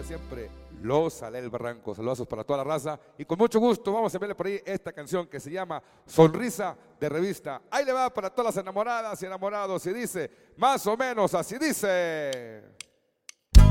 siempre, Los Alel Barranco. Saludos para toda la raza y con mucho gusto vamos a verle por ahí esta canción que se llama Sonrisa de Revista. Ahí le va para todas las enamoradas y enamorados y dice, más o menos así dice.